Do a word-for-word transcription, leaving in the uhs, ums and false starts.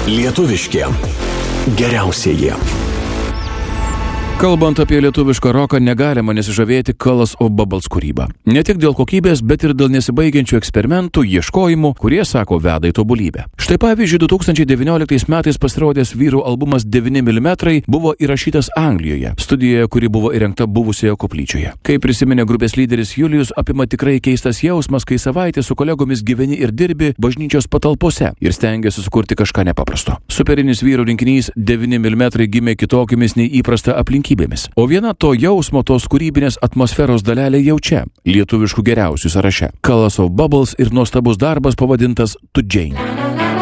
Lietuviški geriausieji. Kalbant apie lietuvišką roką, negalima nesižavėti Colors of Bubbles kūryba. Ne tik dėl kokybės, bet ir dėl nesibaigiančių eksperimentų, ieškojimų, kurie, sako, veda į tobulybę. Štai pavyzdžiui, du tūkstančiai devynioliktais metais pasirodęs vyrų albumas devyni milimetrai buvo įrašytas Anglijoje, studijoje, kuri buvo įrengta buvusioje koplyčioje. Kaip prisiminė grupės lyderis Julius, apima tikrai keistas jausmas, kai savaitę su kolegomis gyveni ir dirbi bažnyčios patalpose ir stengiasi sukurti kažką nepaprasto. Superinis vyrų rinkinys devyni milimetrai gimė kitokiamis nei įprasta aplinkybė. O viena to jausmo, tos kūrybinės atmosferos dalelė jau čia, lietuviškų geriausių sąraše. Colors of Bubbles ir nuostabus darbas pavadintas To Jane.